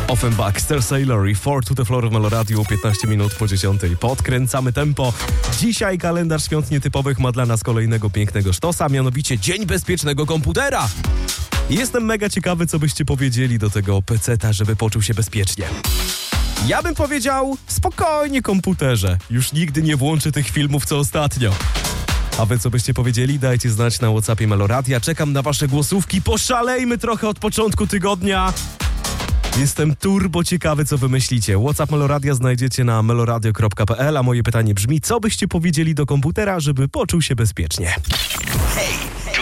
Offenbach, Star Sailor i Four to the Floor w Meloradiu, 15 minut po 10. Podkręcamy tempo. Dzisiaj kalendarz świąt nietypowych ma dla nas kolejnego pięknego sztosa, mianowicie Dzień Bezpiecznego Komputera. Jestem mega ciekawy, co byście powiedzieli do tego peceta, żeby poczuł się bezpiecznie. Ja bym powiedział, spokojnie komputerze, już nigdy nie włączę tych filmów co ostatnio. A wy co byście powiedzieli? Dajcie znać na WhatsAppie Meloradia. Czekam na wasze głosówki. Poszalejmy trochę od początku tygodnia. Jestem turbo ciekawy, co wymyślicie. WhatsApp Meloradia znajdziecie na meloradio.pl, a moje pytanie brzmi, co byście powiedzieli do komputera, żeby poczuł się bezpiecznie? Hej!